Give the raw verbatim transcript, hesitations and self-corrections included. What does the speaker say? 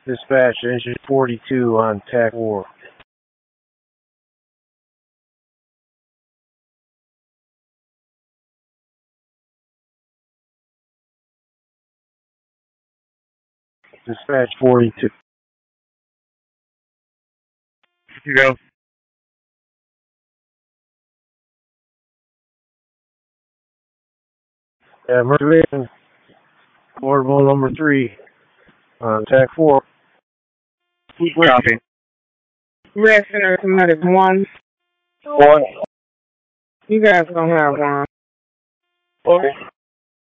Dispatch engine forty-two on T A C four. Dispatch forty-two. You go. Yeah, Mercury, portable number three on T A C four. Copy. Red Center Medic one. One. You guys don't have one. Okay.